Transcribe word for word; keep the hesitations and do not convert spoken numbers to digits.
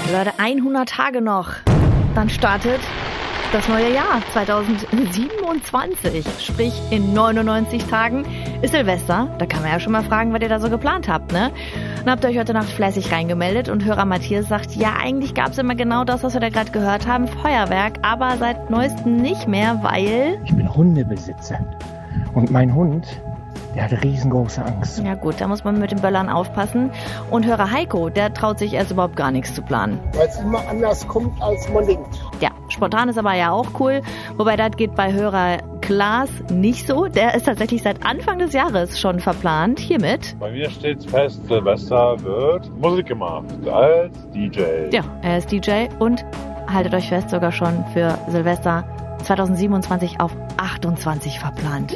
Leute, hundert Tage noch. Dann startet das neue Jahr zweitausendsiebenundzwanzig. Sprich, in neunundneunzig Tagen ist Silvester. Da kann man ja schon mal fragen, was ihr da so geplant habt, ne? Dann habt ihr euch heute Nacht fleißig reingemeldet und Hörer Matthias sagt, ja, eigentlich gab es immer genau das, was wir da gerade gehört haben, Feuerwerk, aber seit neuestem nicht mehr, weil... Ich bin Hundebesitzer und mein Hund, der hat riesengroße Angst. Ja gut, da muss man mit den Böllern aufpassen. Und Hörer Heiko, der traut sich erst überhaupt gar nichts zu planen. Weil es immer anders kommt, als man denkt. Ja, spontan ist aber ja auch cool. Wobei das geht bei Hörer Klaas nicht so. Der ist tatsächlich seit Anfang des Jahres schon verplant. Hiermit. Bei mir steht fest, Silvester wird Musik gemacht als D J. Ja, er ist D J und haltet euch fest, sogar schon für Silvester zweitausendsiebenundzwanzig auf achtundzwanzig verplant.